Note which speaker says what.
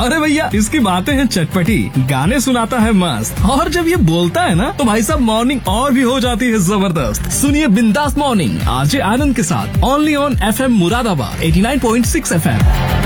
Speaker 1: अरे भैया इसकी बातें हैं चटपटी, गाने सुनाता है मस्त, और जब ये बोलता है ना तो भाई साहब मॉर्निंग और भी हो जाती है जबरदस्त। सुनिए बिंदास मॉर्निंग आरजे आनंद के साथ, only on FM Moradabad 89.6 FM।